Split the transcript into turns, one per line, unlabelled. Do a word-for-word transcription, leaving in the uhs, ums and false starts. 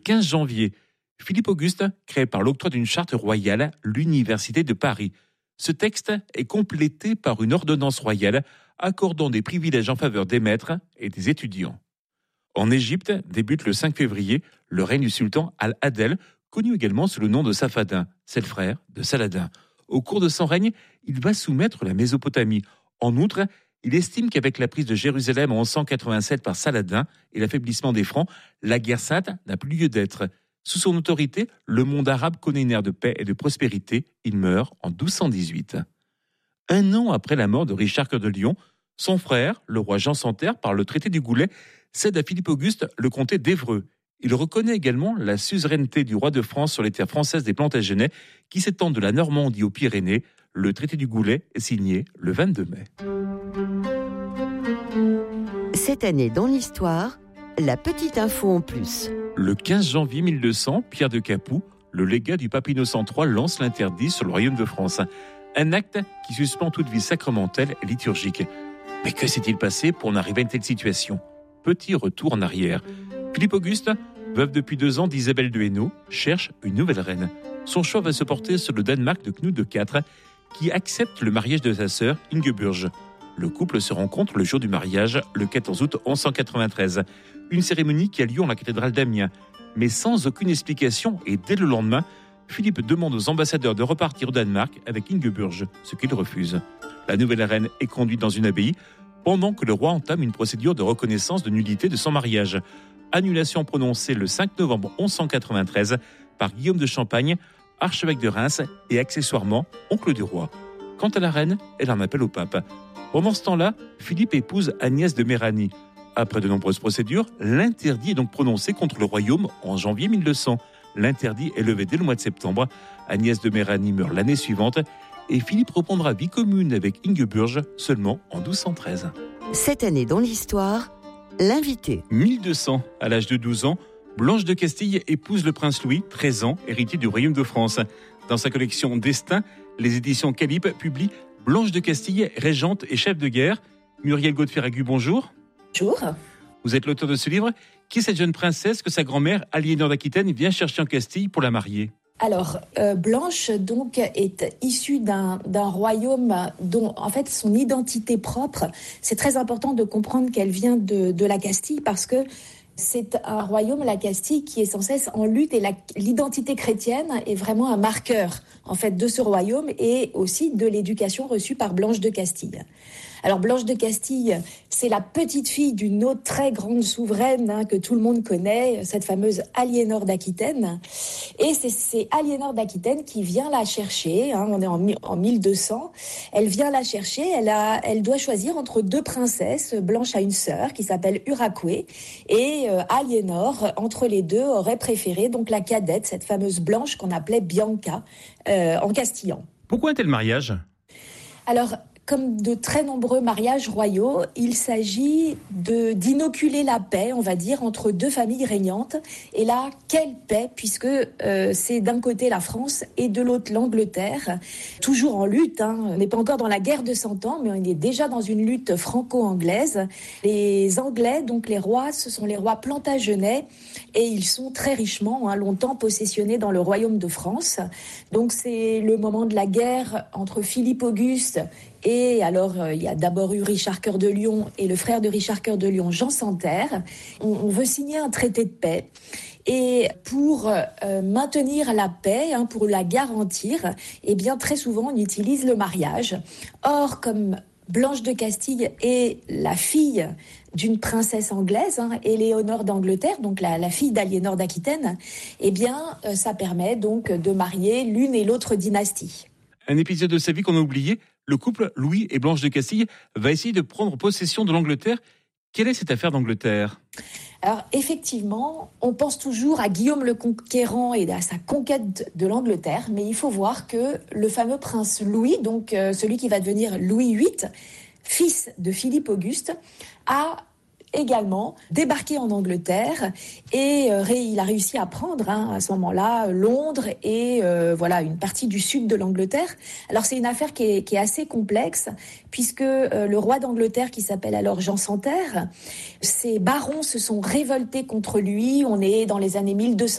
quinze janvier, Philippe Auguste crée par l'octroi d'une charte royale l'Université de Paris. Ce texte est complété par une ordonnance royale accordant des privilèges en faveur des maîtres et des étudiants. En Égypte débute le cinq février le règne du sultan Al-Adel, connu également sous le nom de Safadin, c'est le frère de Saladin. Au cours de son règne, il va soumettre la Mésopotamie. En outre, il estime qu'avec la prise de Jérusalem en onze cent quatre-vingt-sept par Saladin et l'affaiblissement des Francs, la guerre sainte n'a plus lieu d'être. Sous son autorité, le monde arabe connaît une ère de paix et de prospérité. Il meurt en douze cent dix-huit. Un an après la mort de Richard Cœur de Lion, son frère, le roi Jean sans Terre, par le traité du Goulet, cède à Philippe Auguste le comté d'Évreux. Il reconnaît également la suzeraineté du roi de France sur les terres françaises des Plantagenets qui s'étendent de la Normandie aux Pyrénées. Le traité du Goulet est signé le vingt-deux mai.
Cette année dans l'histoire, la petite info en plus.
Le quinze janvier mille deux cents, Pierre de Capoue, le légat du pape Innocent trois, lance l'interdit sur le royaume de France. Un acte qui suspend toute vie sacramentelle et liturgique. Mais que s'est-il passé pour en arriver à une telle situation ? Petit retour en arrière. Philippe Auguste, veuve depuis deux ans d'Isabelle de Hainaut, cherche une nouvelle reine. Son choix va se porter sur le Danemark de Knud de quatre, qui accepte le mariage de sa sœur Ingeburg. Le couple se rencontre le jour du mariage, le quatorze août onze cent quatre-vingt-treize. Une cérémonie qui a lieu en la cathédrale d'Amiens. Mais sans aucune explication, et dès le lendemain, Philippe demande aux ambassadeurs de repartir au Danemark avec Ingeburg, ce qu'ils refusent. La nouvelle reine est conduite dans une abbaye, pendant que le roi entame une procédure de reconnaissance de nullité de son mariage. Annulation prononcée le cinq novembre onze cent quatre-vingt-treize par Guillaume de Champagne, archevêque de Reims et accessoirement oncle du roi. Quant à la reine, elle en appelle au pape. Pendant ce temps-là, Philippe épouse Agnès de Méranie. Après de nombreuses procédures, l'interdit est donc prononcé contre le royaume en janvier mille deux cents. L'interdit est levé dès le mois de septembre. Agnès de Méranie meurt l'année suivante et Philippe reprendra vie commune avec Ingeburg seulement en douze cent treize.
Cette année dans l'histoire, l'invité.
mille deux cents, à l'âge de douze ans, Blanche de Castille épouse le prince Louis, treize ans, héritier du royaume de France. Dans sa collection Destin, les éditions Calip publient Blanche de Castille, régente et chef de guerre. Muriel Gauthier-Agu, bonjour.
Bonjour.
Vous êtes l'auteur de ce livre. Qui est cette jeune princesse que sa grand-mère, Aliénor d'Aquitaine, vient chercher en Castille pour la marier ?
Alors, euh, Blanche donc est issue d'un, d'un royaume dont, en fait, son identité propre, c'est très important de comprendre qu'elle vient de, de la Castille parce que c'est un royaume, la Castille, qui est sans cesse en lutte et la, l'identité chrétienne est vraiment un marqueur, en fait, de ce royaume et aussi de l'éducation reçue par Blanche de Castille. Alors Blanche de Castille, c'est la petite fille d'une autre très grande souveraine hein, que tout le monde connaît, cette fameuse Aliénor d'Aquitaine. Et c'est, c'est Aliénor d'Aquitaine qui vient la chercher, hein, on est en, en mille deux cents, elle vient la chercher, elle, a, elle doit choisir entre deux princesses. Blanche a une sœur qui s'appelle Uraqui et euh, Aliénor, entre les deux, aurait préféré donc la cadette, cette fameuse Blanche qu'on appelait Bianca euh, en castillan.
Pourquoi un tel mariage ?
Alors, comme de très nombreux mariages royaux, il s'agit de, d'inoculer la paix, on va dire, entre deux familles régnantes. Et là, quelle paix, puisque euh, c'est d'un côté la France et de l'autre l'Angleterre, toujours en lutte. Hein. On n'est pas encore dans la guerre de Cent Ans, mais on est déjà dans une lutte franco-anglaise. Les Anglais, donc les rois, ce sont les rois Plantagenets, et ils sont très richement, hein, longtemps possessionnés dans le royaume de France. Donc c'est le moment de la guerre entre Philippe Auguste et alors, euh, il y a d'abord eu Richard Cœur de Lion et le frère de Richard Cœur de Lion, Jean sans Terre. On, on veut signer un traité de paix. Et pour euh, maintenir la paix, hein, pour la garantir, eh bien, très souvent, on utilise le mariage. Or, comme Blanche de Castille est la fille d'une princesse anglaise, hein, Éléonore d'Angleterre, donc la, la fille d'Aliénor d'Aquitaine, eh bien, euh, ça permet donc de marier l'une et l'autre dynastie.
Un épisode de sa vie qu'on a oublié, le couple Louis et Blanche de Castille va essayer de prendre possession de l'Angleterre. Quelle est cette affaire d'Angleterre ?
Alors effectivement, on pense toujours à Guillaume le Conquérant et à sa conquête de l'Angleterre, mais il faut voir que le fameux prince Louis, donc euh, celui qui va devenir Louis huit, fils de Philippe Auguste, a également débarquer en Angleterre et euh, il a réussi à prendre hein, à ce moment-là Londres et euh, voilà une partie du sud de l'Angleterre. Alors c'est une affaire qui est, qui est assez complexe puisque euh, le roi d'Angleterre qui s'appelle alors Jean sans Terre, ses barons se sont révoltés contre lui. On est dans les années mille deux cents.